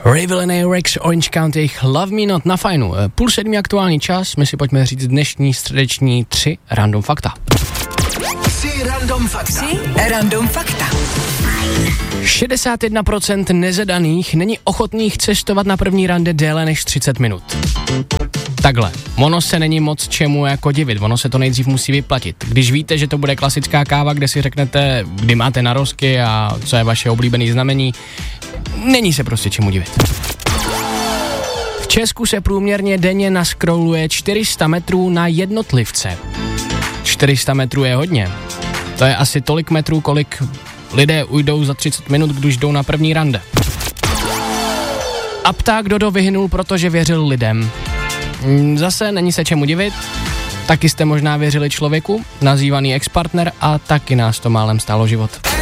Ravel & Rex, Orange County, Love Me Not na Fajnu. 6:30 aktuální čas, my si pojďme říct dnešní středeční 3 random fakta. 3 random fakta. 61% nezadaných není ochotných cestovat na první rande déle než 30 minut. Takhle, ono se není moc čemu jako divit, ono se to nejdřív musí vyplatit. Když víte, že to bude klasická káva, kde si řeknete, kdy máte narozky a co je vaše oblíbené znamení, není se prostě čemu divit. V Česku se průměrně denně naskroluje 400 metrů na jednotlivce. 400 metrů je hodně. To je asi tolik metrů, kolik lidé ujdou za 30 minut, když jdou na první rande. A pták Dodo vyhynul, protože věřil lidem. Zase není se čemu divit, taky jste možná věřili člověku, nazývaný ex-partner, a taky nás to málem stálo život.